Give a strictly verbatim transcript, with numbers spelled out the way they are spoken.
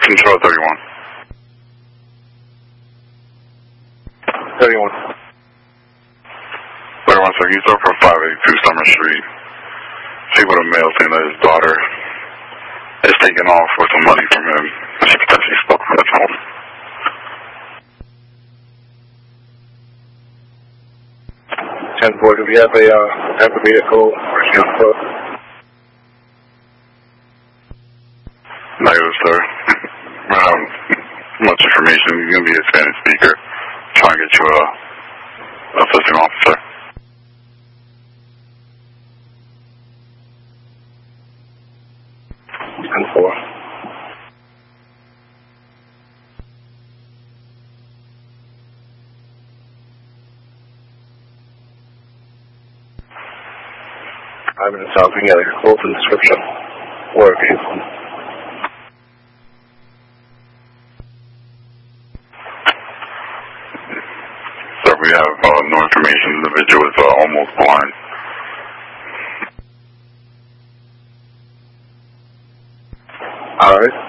Control thirty-one. thirty-one. thirty-one, sir. He's up for five eighty-two Summer Street. See what a male saying that his daughter is taking off with some money from him. She potentially spoke from his home. ten four, do we have a, uh, have a vehicle or foot? Negative, sir. um, much information. You're going to be a Spanish speaker. Try and get you a assisting officer. ten four. Five minutes out, we got a close description. Where a vehicle. Sir, we have uh, no information. The individual is uh, almost blind. All right.